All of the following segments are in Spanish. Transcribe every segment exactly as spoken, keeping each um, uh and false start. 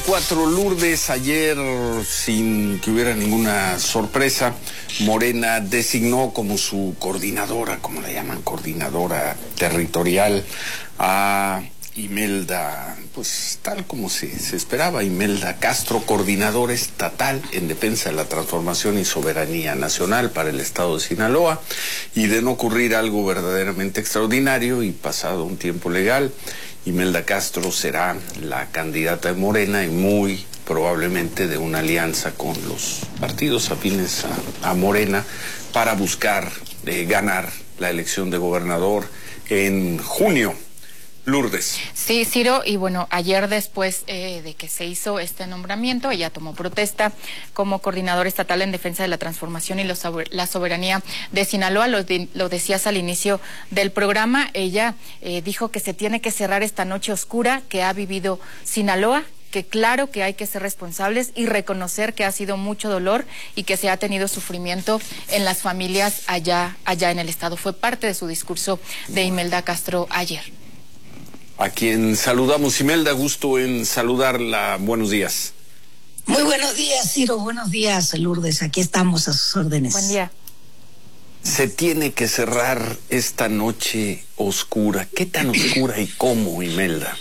veinticuatro, Lourdes, ayer, sin que hubiera ninguna sorpresa, Morena designó como su coordinadora, como le llaman, coordinadora territorial, a Imelda, pues tal como se, se esperaba, Imelda Castro, coordinadora estatal en defensa de la transformación y soberanía nacional para el estado de Sinaloa. Y de no ocurrir algo verdaderamente extraordinario y pasado un tiempo legal, Imelda Castro será la candidata de Morena y muy probablemente de una alianza con los partidos afines a, a Morena para buscar eh, ganar la elección de gobernador en junio. Lourdes. Sí, Ciro, y bueno, ayer después eh, de que se hizo este nombramiento, ella tomó protesta como coordinadora estatal en defensa de la transformación y los, la soberanía de Sinaloa. Lo, de, lo decías al inicio del programa, ella eh, dijo que se tiene que cerrar esta noche oscura que ha vivido Sinaloa, que claro que hay que ser responsables y reconocer que ha sido mucho dolor y que se ha tenido sufrimiento en las familias allá, allá en el estado. Fue parte de su discurso de Imelda Castro ayer. A quien saludamos, Imelda, gusto en saludarla. Buenos días. Muy buenos días, Ciro. Buenos días, Lourdes. Aquí estamos a sus órdenes. Buen día. Se tiene que cerrar esta noche oscura. ¿Qué tan oscura y cómo, Imelda?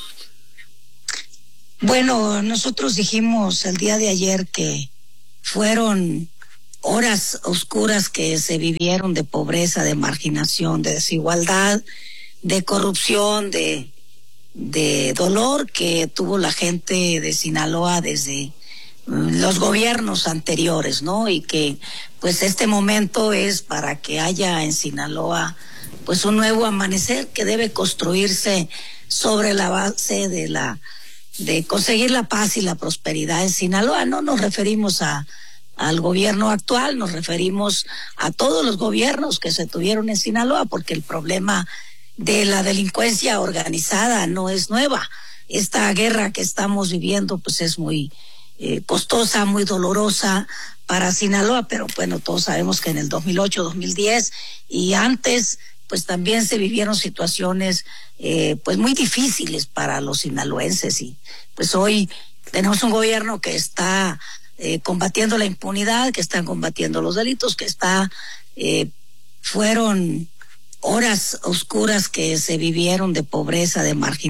Bueno, nosotros dijimos el día de ayer que fueron horas oscuras que se vivieron de pobreza, de marginación, de desigualdad, de corrupción, de... de dolor que tuvo la gente de Sinaloa desde los gobiernos anteriores, ¿no? Y que pues este momento es para que haya en Sinaloa pues un nuevo amanecer que debe construirse sobre la base de la de conseguir la paz y la prosperidad en Sinaloa. No nos referimos a al gobierno actual, nos referimos a todos los gobiernos que se tuvieron en Sinaloa, porque el problema de la delincuencia organizada no es nueva. Esta guerra que estamos viviendo pues es muy eh, costosa, muy dolorosa para Sinaloa, pero bueno, todos sabemos que en el dos mil ocho, dos mil diez y antes pues también se vivieron situaciones eh, pues muy difíciles para los sinaloenses, y pues hoy tenemos un gobierno que está eh, combatiendo la impunidad, que está combatiendo los delitos, que está eh, fueron horas oscuras que se vivieron de pobreza, de marginación.